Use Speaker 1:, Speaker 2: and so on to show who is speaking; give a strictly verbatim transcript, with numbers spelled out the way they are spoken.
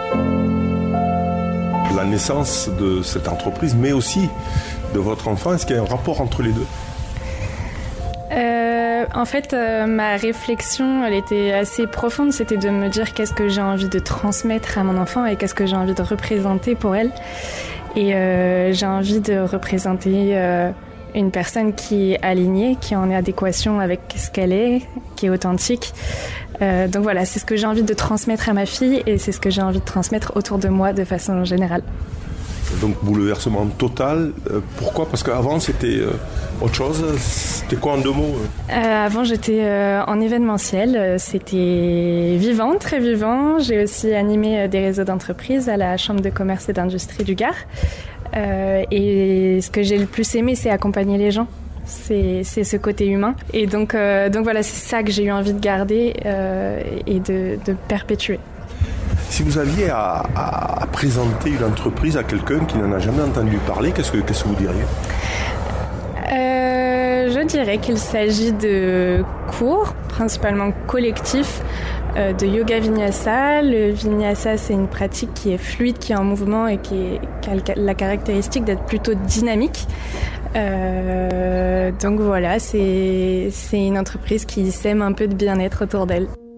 Speaker 1: La naissance de cette entreprise, mais aussi de votre enfant, est-ce qu'il y a un rapport entre les deux ?
Speaker 2: Euh, en fait, euh, ma réflexion, elle était assez profonde. C'était de me dire qu'est-ce que j'ai envie de transmettre à mon enfant et qu'est-ce que j'ai envie de représenter pour elle. Et euh, j'ai envie de représenter euh, une personne qui est alignée, qui est en adéquation avec ce qu'elle est, qui est authentique. Euh, donc voilà, c'est ce que j'ai envie de transmettre à ma fille et c'est ce que j'ai envie de transmettre autour de moi de façon générale.
Speaker 1: Donc bouleversement total. Euh, pourquoi ? Parce qu'avant c'était euh, autre chose. C'était quoi en deux mots ?
Speaker 2: euh, Avant j'étais euh, en événementiel. C'était vivant, très vivant. J'ai aussi animé des réseaux d'entreprises à la Chambre de commerce et d'industrie du Gard. Euh, et ce que j'ai le plus aimé, c'est accompagner les gens. C'est, c'est ce côté humain. Et donc, euh, donc voilà, c'est ça que j'ai eu envie de garder euh, et de, de perpétuer.
Speaker 1: Si vous aviez à, à, à présenter une entreprise à quelqu'un qui n'en a jamais entendu parler, qu'est-ce que, qu'est-ce que vous diriez ?
Speaker 2: euh, Je dirais qu'il s'agit de cours, principalement collectifs, euh, de yoga vinyasa. Le vinyasa, c'est une pratique qui est fluide, qui est en mouvement et qui, est, qui a la caractéristique d'être plutôt dynamique. Euh, donc voilà, c'est, c'est une entreprise qui sème un peu de bien-être autour d'elle.